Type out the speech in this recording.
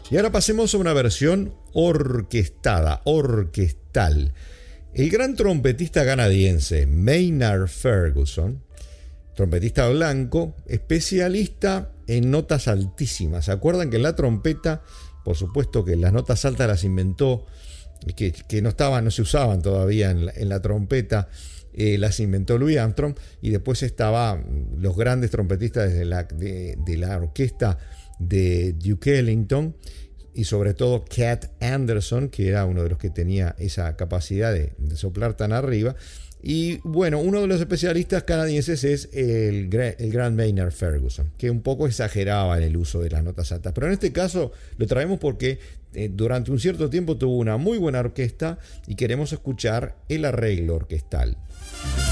Y ahora pasemos a una versión orquestada, orquestal. El gran trompetista canadiense Maynard Ferguson, trompetista blanco, especialista en notas altísimas. ¿Se acuerdan que en la trompeta, por supuesto que las notas altas las inventó, que no se usaban todavía en la trompeta, las inventó Louis Armstrong, y después estaban los grandes trompetistas de la orquesta de Duke Ellington, y sobre todo Cat Anderson, que era uno de los que tenía esa capacidad de soplar tan arriba. Y bueno, uno de los especialistas canadienses es el gran Maynard Ferguson, que un poco exageraba en el uso de las notas altas. Pero en este caso lo traemos porque durante un cierto tiempo tuvo una muy buena orquesta y queremos escuchar el arreglo orquestal.